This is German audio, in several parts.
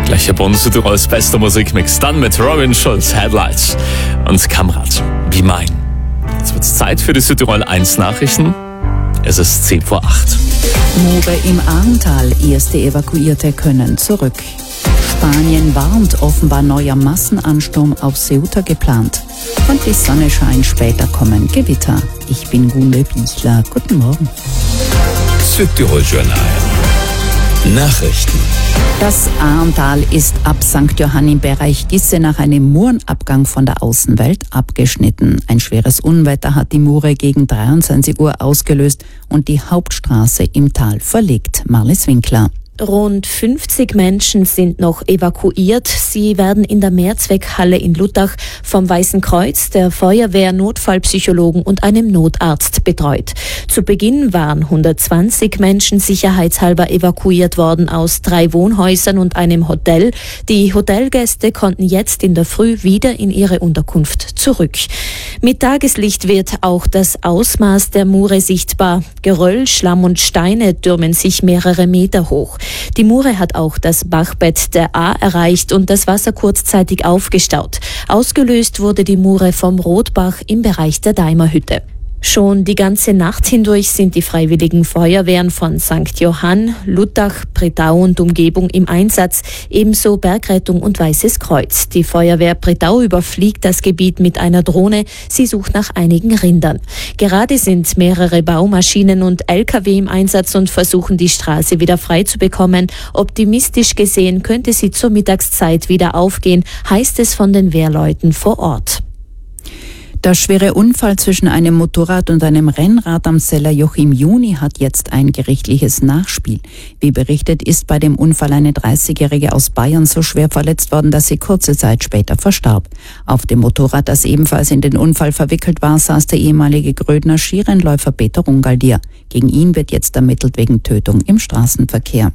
Gleich hier Bonn Südtirols bester Musikmix, dann mit Robin Schulz, Headlights und Kamrat, Be Mine. Jetzt wird's Zeit für die Südtirol 1 Nachrichten. Es ist 7:10. Mure im Ahrntal, erste Evakuierte können zurück. Spanien warnt, offenbar neuer Massenansturm auf Ceuta geplant. Und die Sonne scheint, später kommen Gewitter. Ich bin Gunde Bichler, guten Morgen. Südtirol Journal. Nachrichten. Das Ahrntal ist ab St. Johann im Bereich Gisse nach einem Murenabgang von der Außenwelt abgeschnitten. Ein schweres Unwetter hat die Mure gegen 23 Uhr ausgelöst und die Hauptstraße im Tal verlegt. Marlies Winkler. Rund 50 Menschen sind noch evakuiert. Sie werden in der Mehrzweckhalle in Luttach vom Weißen Kreuz, der Feuerwehr, Notfallpsychologen und einem Notarzt betreut. Zu Beginn waren 120 Menschen sicherheitshalber evakuiert worden aus 3 Wohnhäusern und einem Hotel. Die Hotelgäste konnten jetzt in der Früh wieder in ihre Unterkunft zurück. Mit Tageslicht wird auch das Ausmaß der Mure sichtbar. Geröll, Schlamm und Steine türmen sich mehrere Meter hoch. Die Mure hat auch das Bachbett der Ahr erreicht und das Wasser kurzzeitig aufgestaut. Ausgelöst wurde die Mure vom Rotbach im Bereich der Daimerhütte. Schon die ganze Nacht hindurch sind die freiwilligen Feuerwehren von St. Johann, Luttach, Bretau und Umgebung im Einsatz, ebenso Bergrettung und Weißes Kreuz. Die Feuerwehr Bretau überfliegt das Gebiet mit einer Drohne. Sie sucht nach einigen Rindern. Gerade sind mehrere Baumaschinen und LKW im Einsatz und versuchen, die Straße wieder frei zu bekommen. Optimistisch gesehen könnte sie zur Mittagszeit wieder aufgehen, heißt es von den Wehrleuten vor Ort. Der schwere Unfall zwischen einem Motorrad und einem Rennrad am Sellerjoch im Juni hat jetzt ein gerichtliches Nachspiel. Wie berichtet, ist bei dem Unfall eine 30-Jährige aus Bayern so schwer verletzt worden, dass sie kurze Zeit später verstarb. Auf dem Motorrad, das ebenfalls in den Unfall verwickelt war, saß der ehemalige Grödner Skirennläufer Peter Rungaldier. Gegen ihn wird jetzt ermittelt wegen Tötung im Straßenverkehr.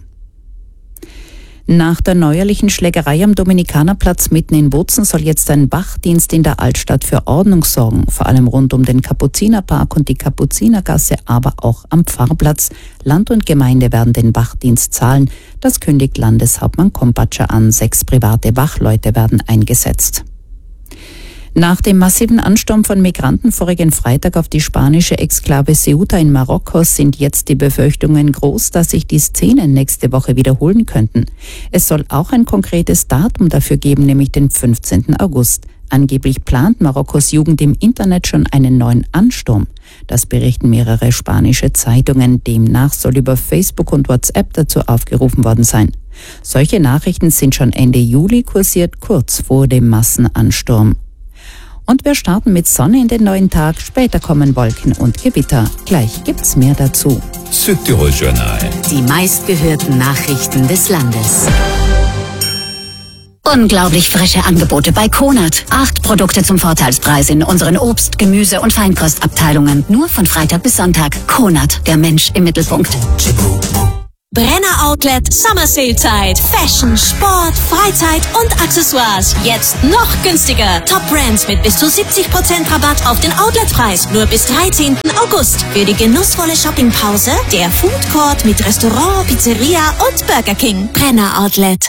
Nach der neuerlichen Schlägerei am Dominikanerplatz mitten in Bozen soll jetzt ein Wachdienst in der Altstadt für Ordnung sorgen, vor allem rund um den Kapuzinerpark und die Kapuzinergasse, aber auch am Pfarrplatz. Land und Gemeinde werden den Wachdienst zahlen. Das kündigt Landeshauptmann Kompatscher an. 6 private Wachleute werden eingesetzt. Nach dem massiven Ansturm von Migranten vorigen Freitag auf die spanische Exklave Ceuta in Marokko sind jetzt die Befürchtungen groß, dass sich die Szenen nächste Woche wiederholen könnten. Es soll auch ein konkretes Datum dafür geben, nämlich den 15. August. Angeblich plant Marokkos Jugend im Internet schon einen neuen Ansturm. Das berichten mehrere spanische Zeitungen. Demnach soll über Facebook und WhatsApp dazu aufgerufen worden sein. Solche Nachrichten sind schon Ende Juli kursiert, kurz vor dem Massenansturm. Und wir starten mit Sonne in den neuen Tag, später kommen Wolken und Gewitter. Gleich gibt's mehr dazu. Südtirol Journal. Die meistgehörten Nachrichten des Landes. Unglaublich frische Angebote bei Konert. 8 Produkte zum Vorteilspreis in unseren Obst-, Gemüse- und Feinkostabteilungen. Nur von Freitag bis Sonntag. Konert, der Mensch im Mittelpunkt. Brenner Outlet Summer Sale Zeit. Fashion, Sport, Freizeit und Accessoires. Jetzt noch günstiger. Top Brands mit bis zu 70% Rabatt auf den Outletpreis. Nur bis 13. August. Für die genussvolle Shoppingpause der Food Court mit Restaurant, Pizzeria und Burger King. Brenner Outlet.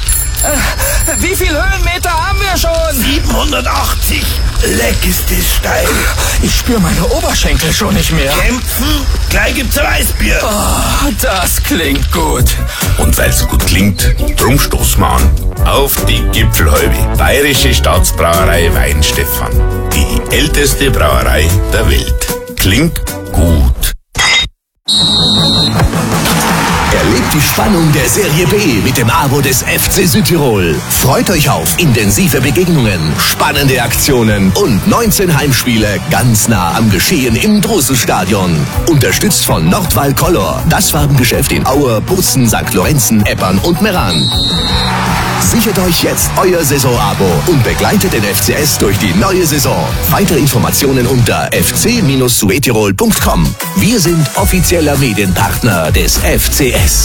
Wie viel Höhenmeter haben wir schon? 780. Leck ist das steil. Ich spüre meine Oberschenkel schon nicht mehr. Kämpfen? Gleich gibt's ein Weißbier. Oh, das klingt gut. Und weil's gut klingt, drum stoßen wir an. Auf die Gipfelhalbe. Bayerische Staatsbrauerei Weinstefan. Die älteste Brauerei der Welt. Klingt gut. Erlebt die Spannung der Serie B mit dem Abo des FC Südtirol. Freut euch auf intensive Begegnungen, spannende Aktionen und 19 Heimspiele ganz nah am Geschehen im Drosselstadion. Unterstützt von Nordwall Color, das Farbengeschäft in Aue, Bozen, St. Lorenzen, Eppern und Meran. Sichert euch jetzt euer Saisonabo und begleitet den FCS durch die neue Saison. Weitere Informationen unter fc-suetirol.com. Wir sind offizieller Medienpartner des FCS.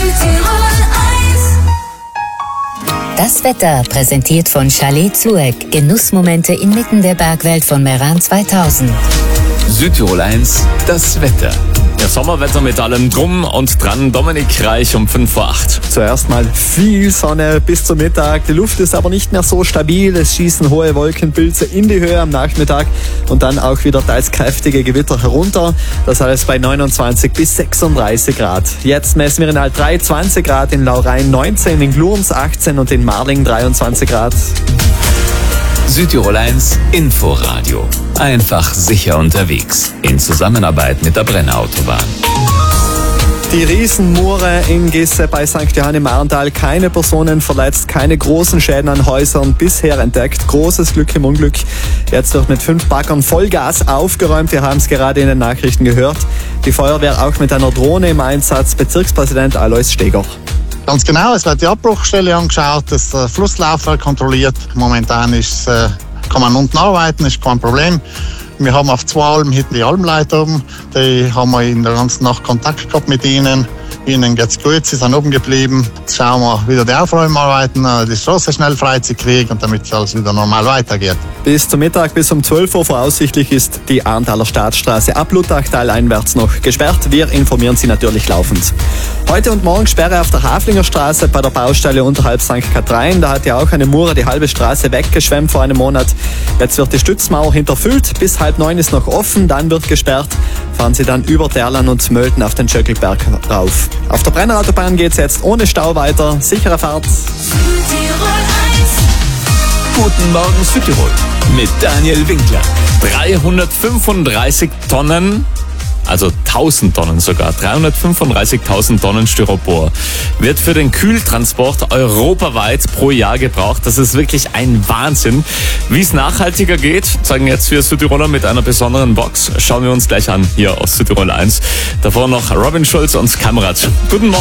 Das Wetter präsentiert von Chalet Zueck. Genussmomente inmitten der Bergwelt von Meran 2000. Südtirol 1, das Wetter. Ja, Sommerwetter mit allem Drum und Dran. Dominik Reich um 7:05. Zuerst mal viel Sonne bis zum Mittag. Die Luft ist aber nicht mehr so stabil. Es schießen hohe Wolkenpilze in die Höhe am Nachmittag und dann auch wieder teils kräftige Gewitter herunter. Das alles bei 29 bis 36 Grad. Jetzt messen wir in Alt 3 20 Grad, in Laurein 19, in Glurns 18 und in Marling 23 Grad. Südtirol 1 Inforadio. Einfach sicher unterwegs. In Zusammenarbeit mit der Brenner-Autobahn. Die Riesenmure in Gisse bei St. Johann im Arntal. Keine Personen verletzt, keine großen Schäden an Häusern bisher entdeckt. Großes Glück im Unglück. Jetzt wird mit 5 Baggern Vollgas aufgeräumt. Wir haben es gerade in den Nachrichten gehört. Die Feuerwehr auch mit einer Drohne im Einsatz. Bezirkspräsident Alois Steger. Ganz genau, es wird die Abbruchstelle angeschaut, das Flusslauf wird kontrolliert. Momentan kann man unten arbeiten, ist kein Problem. Wir haben auf 2 Almen hinten die Almleiter oben, die haben wir in der ganzen Nacht Kontakt gehabt mit ihnen. Ihnen geht's gut, sie sind oben geblieben. Jetzt schauen wir wieder die Aufräumarbeiten, die Straße schnell frei zu kriegen und damit alles wieder normal weitergeht. Bis zum Mittag, bis um 12 Uhr voraussichtlich ist die Arntaler Staatsstraße ab Luttachtal einwärts noch gesperrt. Wir informieren Sie natürlich laufend. Heute und morgen Sperre auf der Haflinger Straße bei der Baustelle unterhalb St. Kathrein. Da hat ja auch eine Mure die halbe Straße weggeschwemmt vor einem Monat. Jetzt wird die Stützmauer hinterfüllt. Bis 8:30 ist noch offen, dann wird gesperrt. Fahren Sie dann über Derlan und Mölten auf den Schöckelberg rauf. Auf der Brenner-Autobahn geht's jetzt ohne Stau weiter. Sichere Fahrt. Guten Morgen Südtirol mit Daniel Winkler. 335 Tonnen, also 1000 Tonnen sogar, 335.000 Tonnen Styropor wird für den Kühltransport europaweit pro Jahr gebraucht. Das ist wirklich ein Wahnsinn. Wie es nachhaltiger geht, zeigen jetzt wir Südtiroler mit einer besonderen Box. Schauen wir uns gleich an, hier aus Südtirol 1. Davor noch Robin Schulz und Kamrat. Guten Morgen.